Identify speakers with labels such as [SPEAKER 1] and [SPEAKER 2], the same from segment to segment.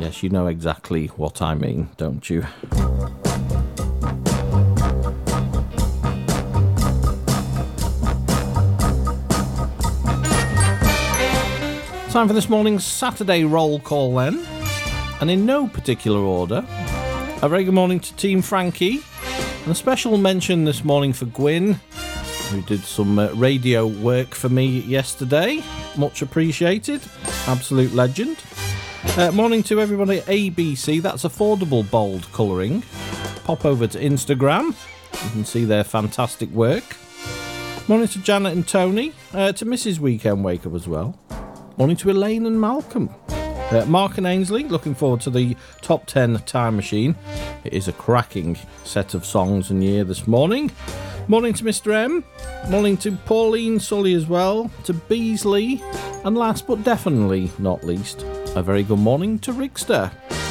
[SPEAKER 1] Yes, you know exactly what I mean, don't you? Time for this morning's Saturday roll call then. And in no particular order, a very good morning to Team Frankie. And a special mention this morning for Gwyn, who did some radio work for me yesterday. Much appreciated. Absolute legend. Morning to everybody at ABC. That's affordable bold colouring. Pop over to Instagram. You can see their fantastic work. Morning to Janet and Tony. To Mrs. Weekend Wake Up as well. Morning to Elaine and Malcolm. Mark and Ainsley, looking forward to the Top 10 Time Machine. It is a cracking set of songs and year this morning. Morning to Mr. M. Morning to Pauline Sully as well. To Beasley. And last but definitely not least, a very good morning to Rigster.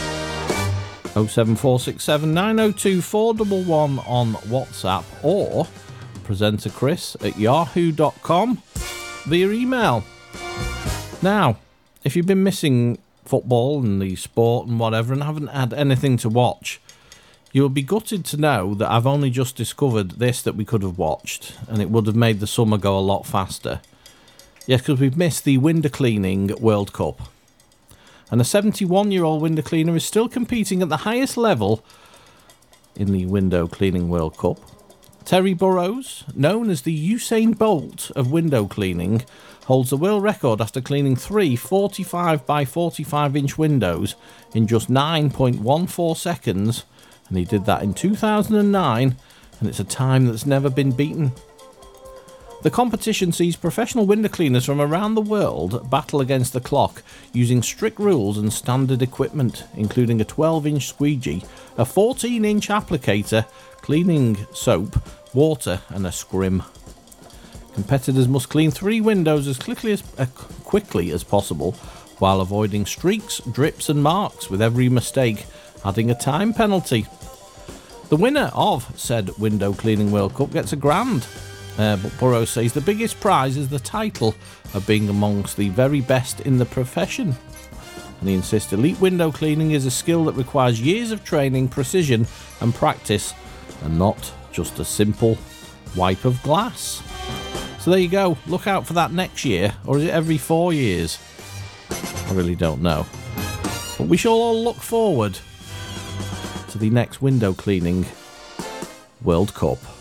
[SPEAKER 1] 07467 902 411 on WhatsApp or presenter Chris at yahoo.com via email. Now, if you've been missing football and the sport and whatever and haven't had anything to watch, you'll be gutted to know that I've only just discovered this that we could have watched, and it would have made the summer go a lot faster. Yes, because we've missed the window cleaning World Cup. And a 71-year-old window cleaner is still competing at the highest level in the window cleaning World Cup. Terry Burrows, known as the Usain Bolt of window cleaning, holds the world record after cleaning 3 45 by 45 inch windows in just 9.14 seconds, and he did that in 2009, and it's a time that's never been beaten. The competition sees professional window cleaners from around the world battle against the clock using strict rules and standard equipment, including a 12-inch squeegee, a 14-inch applicator, cleaning soap, water and a scrim. Competitors must clean 3 windows as quickly as possible while avoiding streaks, drips and marks, with every mistake adding a time penalty. The winner of said Window Cleaning World Cup gets $1,000. But Burrows says the biggest prize is the title of being amongst the very best in the profession. And he insists elite window cleaning is a skill that requires years of training, precision and practice, and not just a simple wipe of glass. So there you go. Look out for that next year, or is it every 4 years? I really don't know. But we shall all look forward to the next window cleaning World Cup.